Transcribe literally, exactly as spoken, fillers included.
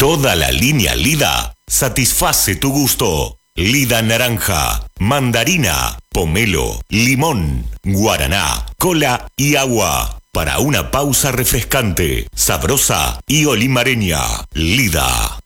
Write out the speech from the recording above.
Toda la línea Lida satisface tu gusto. Lida naranja, mandarina, pomelo, limón, guaraná, cola y agua. Para una pausa refrescante, sabrosa y olimareña. Lida.